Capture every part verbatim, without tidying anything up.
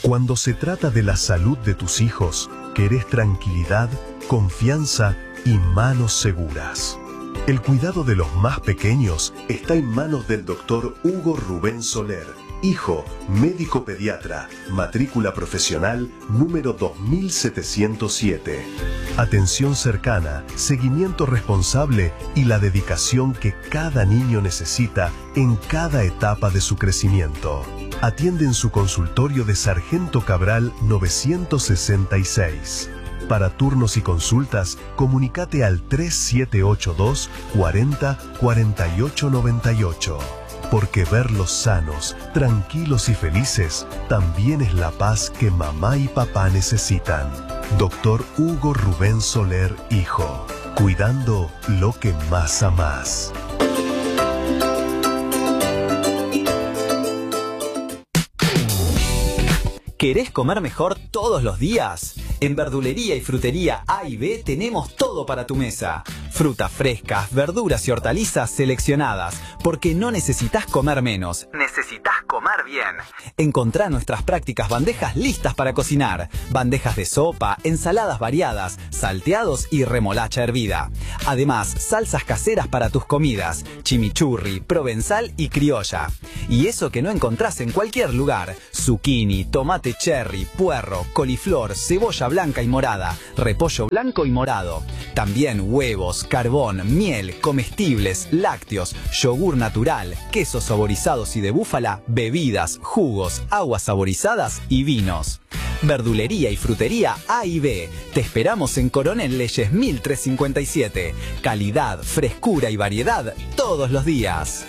Cuando se trata de la salud de tus hijos, querés tranquilidad, confianza y manos seguras. El cuidado de los más pequeños está en manos del doctor Hugo Rubén Soler, hijo, médico pediatra, matrícula profesional número dos mil setecientos siete. Atención cercana, seguimiento responsable y la dedicación que cada niño necesita en cada etapa de su crecimiento. Atiende en su consultorio de Sargento Cabral novecientos sesenta y seis. Para turnos y consultas, comunícate al tres siete ocho dos, cuarenta, cuarenta y ocho noventa y ocho. Porque verlos sanos, tranquilos y felices también es la paz que mamá y papá necesitan. Doctor Hugo Rubén Soler, hijo. Cuidando lo que más amás. ¿Querés comer mejor todos los días? En Verdulería y Frutería A y B tenemos todo para tu mesa. Frutas frescas, verduras y hortalizas seleccionadas, porque no necesitas comer menos, necesitas comer bien. Encontrá nuestras prácticas bandejas listas para cocinar. Bandejas de sopa, ensaladas variadas, salteados y remolacha hervida. Además, salsas caseras para tus comidas, chimichurri, provenzal y criolla. Y eso que no encontrás en cualquier lugar: zucchini, tomate cherry, puerro, coliflor, cebolla blanca y morada, repollo blanco y morado. También huevos, carbón, miel, comestibles, lácteos, yogur natural, quesos saborizados y de búfala, bebidas, jugos, aguas saborizadas y vinos. Verdulería y Frutería A y B. Te esperamos en Coronel Leyes mil trescientos cincuenta y siete. Calidad, frescura y variedad todos los días.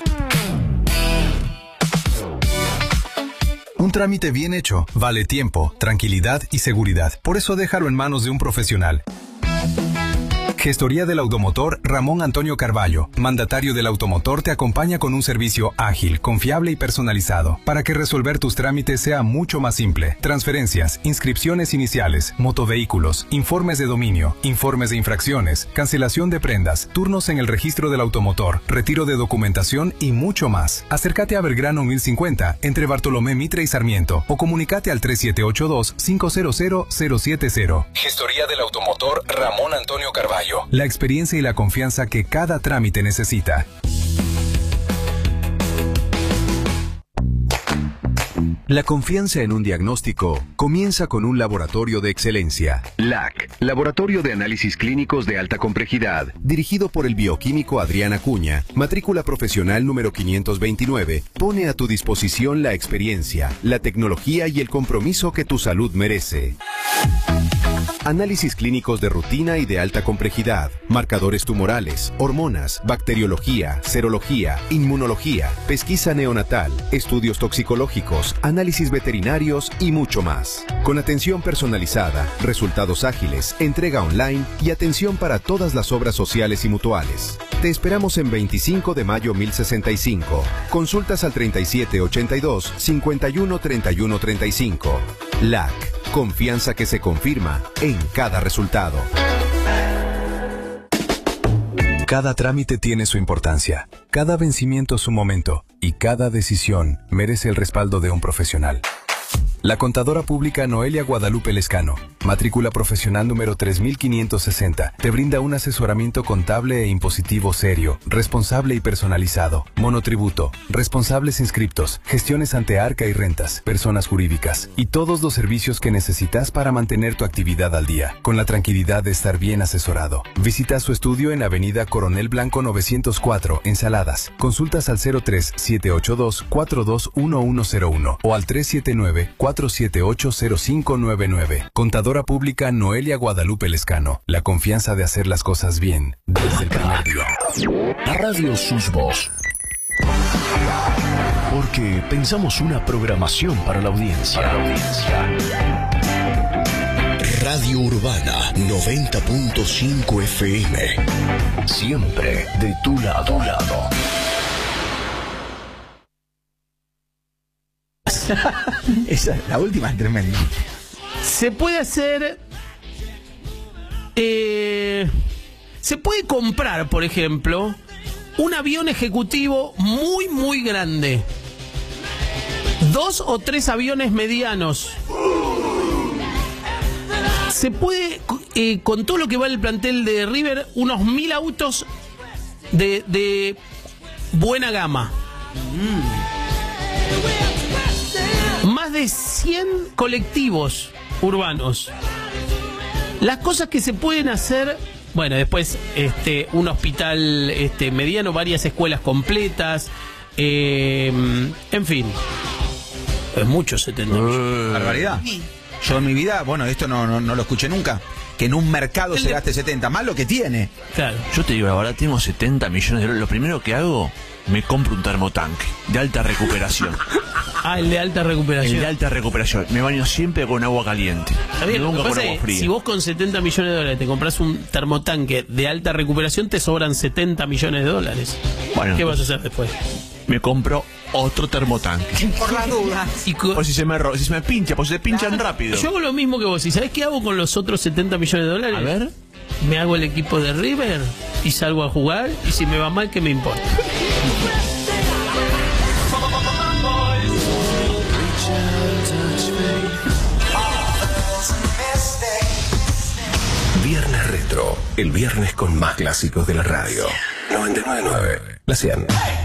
Un trámite bien hecho vale tiempo, tranquilidad y seguridad. Por eso déjalo en manos de un profesional. Gestoría del Automotor Ramón Antonio Carballo, mandatario del automotor, te acompaña con un servicio ágil, confiable y personalizado, para que resolver tus trámites sea mucho más simple. Transferencias, inscripciones iniciales, motovehículos, informes de dominio, informes de infracciones, cancelación de prendas, turnos en el registro del automotor, retiro de documentación y mucho más. Acércate a Belgrano mil cincuenta, entre Bartolomé Mitre y Sarmiento, o comunicate al tres siete ocho dos, cinco cero cero, cero siete cero. Gestoría del Automotor Ramón Antonio Carballo. La experiencia y la confianza que cada trámite necesita. La confianza en un diagnóstico comienza con un laboratorio de excelencia. L A C, Laboratorio de Análisis Clínicos de Alta Complejidad, dirigido por el bioquímico Adrián Acuña, matrícula profesional número quinientos veintinueve, pone a tu disposición la experiencia, la tecnología y el compromiso que tu salud merece. Análisis clínicos de rutina y de alta complejidad, marcadores tumorales, hormonas, bacteriología, serología, inmunología, pesquisa neonatal, estudios toxicológicos, análisis veterinarios y mucho más. Con atención personalizada, resultados ágiles, entrega online y atención para todas las obras sociales y mutuales. Te esperamos en veinticinco de mayo mil sesenta y cinco. Consultas al treinta y siete ochenta y dos, cincuenta y uno treinta y uno treinta y cinco. L A C. Confianza que se confirma en cada resultado. Cada trámite tiene su importancia, cada vencimiento su momento y cada decisión merece el respaldo de un profesional. La contadora pública Noelia Guadalupe Lescano, matrícula profesional número tres mil quinientos sesenta, te brinda un asesoramiento contable e impositivo serio, responsable y personalizado, monotributo, responsables inscriptos, gestiones ante arca y rentas, personas jurídicas y todos los servicios que necesitas para mantener tu actividad al día, con la tranquilidad de estar bien asesorado. Visita su estudio en Avenida Coronel Blanco novecientos cuatro, Ensaladas. Consultas al cero tres siete ocho dos, cuatro dos uno uno cero uno o al tres siete nueve, cuatro siete ocho, cero cinco nueve nueve. Contadora pública Noelia Guadalupe Lescano. La confianza de hacer las cosas bien desde el primer día. A Radio Sus Voz. Porque pensamos una programación para la audiencia. Para la audiencia. Radio Urbana noventa punto cinco F M. Siempre de tu lado. Tu lado. Esa, la última es tremenda. Se puede hacer... Eh, se puede comprar, por ejemplo, un avión ejecutivo muy, muy grande. dos o tres aviones medianos. Se puede, eh, con todo lo que vale el plantel de River, unos mil autos de, de buena gama. Mm. Más de cien colectivos urbanos. Las cosas que se pueden hacer, bueno, después este, un hospital este, mediano, varias escuelas completas, eh, en fin. Es mucho setenta millones. Barbaridad. Yo en mi vida, bueno, esto no, no, no lo escuché nunca, que en un mercado El se de- gaste setenta, más lo que tiene. Claro. Yo te digo, la verdad, tengo setenta millones de dólares. Lo primero que hago, me compro un termotanque de alta recuperación. Ah, el de alta recuperación. El de alta recuperación. Me baño siempre con agua caliente. Está bien, lo que Nunca con pasa agua es que fría. si vos con setenta millones de dólares te compras un termotanque de alta recuperación, te sobran setenta millones de dólares. Bueno, ¿Qué vas a entonces, hacer después? me compro otro termotanque. Por las dudas. Y co- Por si se me, ro- si se me pincha, por si se pinchan rápido. yo hago lo mismo que vos. ¿Y sabés qué hago con los otros setenta millones de dólares? A ver. Me hago el equipo de River y salgo a jugar. Y si me va mal, ¿qué me importa? Viernes Retro, el viernes con más clásicos de la radio. noventa y nueve punto nueve, la cien.